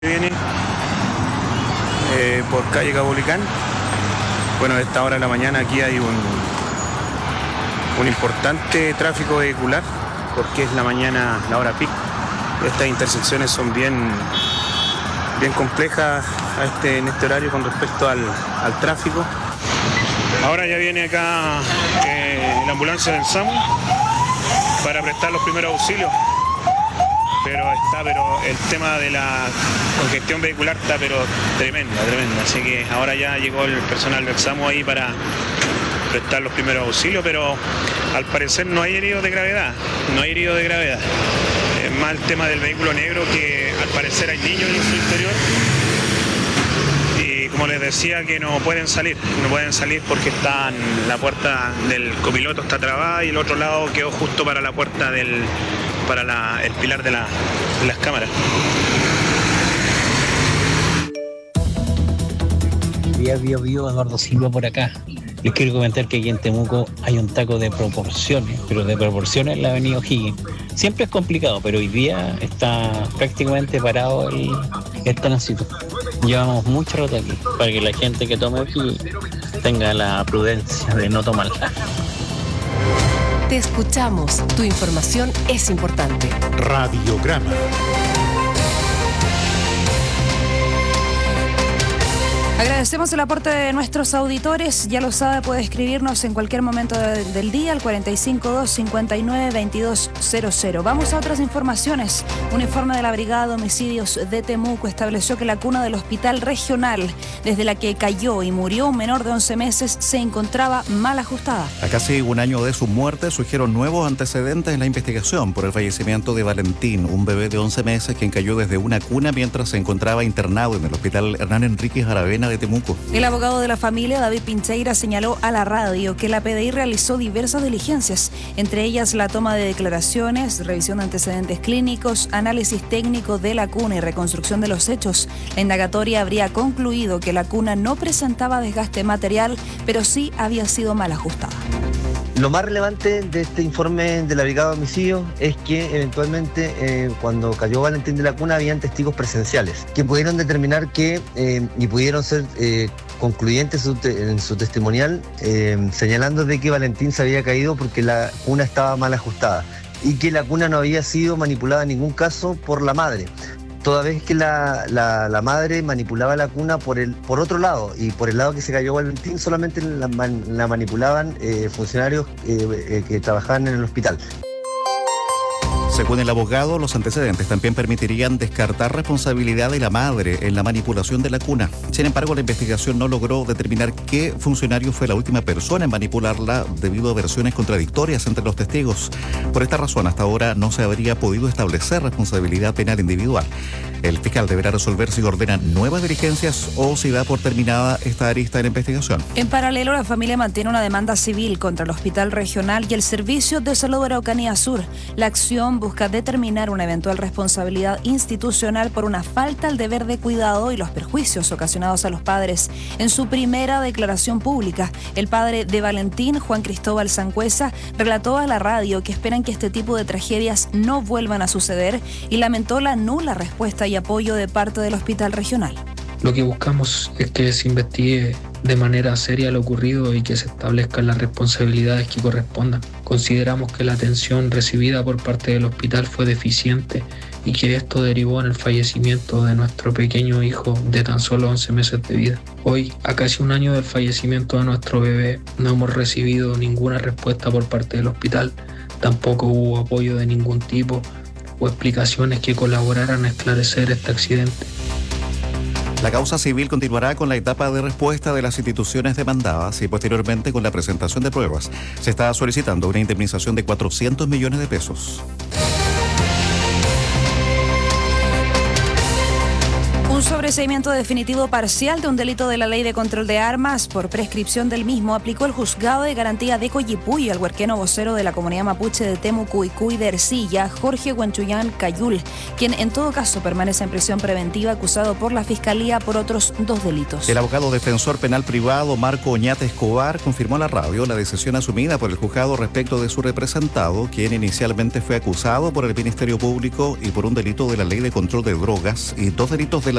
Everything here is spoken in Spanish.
Viene por calle Cabolicán. Bueno, a esta hora de la mañana aquí hay un importante tráfico vehicular porque es la mañana, la hora pic. Estas intersecciones son bien complejas en este horario con respecto al tráfico. Ahora ya viene acá la ambulancia del SAMU para prestar los primeros auxilios. Pero el tema de la congestión vehicular está tremenda. Así que ahora ya llegó el personal del SAMU ahí para prestar los primeros auxilios, pero al parecer no hay heridos de gravedad. Es más el tema del vehículo negro, que al parecer hay niños en su interior. Y como les decía, que no pueden salir porque la puerta del copiloto está trabada y el otro lado quedó justo para la puerta el pilar de las cámaras. Vivo Eduardo Silva por acá. Les quiero comentar que aquí en Temuco hay un taco de proporciones, pero de proporciones en la avenida O'Higgins. Siempre es complicado, pero hoy día está prácticamente parado el tránsito. Llevamos mucho rato aquí para que la gente que tome aquí tenga la prudencia de no tomarla. Te escuchamos. Tu información es importante. Radiograma. Agradecemos el aporte de nuestros auditores. Ya lo sabe, puede escribirnos en cualquier momento del día al 452-59-2200. Vamos a otras informaciones. Un informe de la Brigada de Homicidios de Temuco estableció que la cuna del hospital regional, desde la que cayó y murió un menor de 11 meses, se encontraba mal ajustada. A casi un año de su muerte surgieron nuevos antecedentes en la investigación por el fallecimiento de Valentín, un bebé de 11 meses quien cayó desde una cuna mientras se encontraba internado en el hospital Hernán Enríquez Aravena de Temuco. El abogado de la familia, David Pincheira, señaló a la radio que la PDI realizó diversas diligencias, entre ellas la toma de declaraciones, revisión de antecedentes clínicos, análisis técnico de la cuna y reconstrucción de los hechos. La indagatoria habría concluido que la cuna no presentaba desgaste material, pero sí había sido mal ajustada. Lo más relevante de este informe de la Brigada de Homicidios es que eventualmente cuando cayó Valentín de la cuna habían testigos presenciales que pudieron determinar que y pudieron ser concluyentes en su testimonial señalando de que Valentín se había caído porque la cuna estaba mal ajustada y que la cuna no había sido manipulada en ningún caso por la madre. Toda vez que la madre manipulaba la cuna por otro lado, y por el lado que se cayó Valentín solamente la manipulaban funcionarios que trabajaban en el hospital. Según el abogado, los antecedentes también permitirían descartar responsabilidad de la madre en la manipulación de la cuna. Sin embargo, la investigación no logró determinar qué funcionario fue la última persona en manipularla debido a versiones contradictorias entre los testigos. Por esta razón, hasta ahora no se habría podido establecer responsabilidad penal individual. El fiscal deberá resolver si ordena nuevas diligencias o si da por terminada esta arista de la investigación. En paralelo, la familia mantiene una demanda civil contra el Hospital Regional y el Servicio de Salud de Araucanía Sur. La acción busca determinar una eventual responsabilidad institucional por una falta al deber de cuidado y los perjuicios ocasionados a los padres. En su primera declaración pública, el padre de Valentín, Juan Cristóbal Sangüesa, relató a la radio que esperan que este tipo de tragedias no vuelvan a suceder y lamentó la nula respuesta y apoyo de parte del Hospital Regional. Lo que buscamos es que se investigue de manera seria lo ocurrido y que se establezcan las responsabilidades que correspondan. Consideramos que la atención recibida por parte del hospital fue deficiente y que esto derivó en el fallecimiento de nuestro pequeño hijo de tan solo 11 meses de vida. Hoy, a casi un año del fallecimiento de nuestro bebé, no hemos recibido ninguna respuesta por parte del hospital. Tampoco hubo apoyo de ningún tipo o explicaciones que colaboraran a esclarecer este accidente. La causa civil continuará con la etapa de respuesta de las instituciones demandadas y posteriormente con la presentación de pruebas. Se está solicitando una indemnización de 400 millones de pesos. Un sobreseimiento definitivo parcial de un delito de la Ley de Control de Armas por prescripción del mismo aplicó el Juzgado de Garantía de Coyipulli al huerqueno vocero de la comunidad mapuche de Temucuicui de Ercilla, Jorge Huanchuyán Cayul, quien en todo caso permanece en prisión preventiva acusado por la Fiscalía por otros 2 delitos. El abogado defensor penal privado Marco Oñate Escobar confirmó a la radio la decisión asumida por el juzgado respecto de su representado, quien inicialmente fue acusado por el Ministerio Público y por un delito de la Ley de Control de Drogas y 2 delitos de la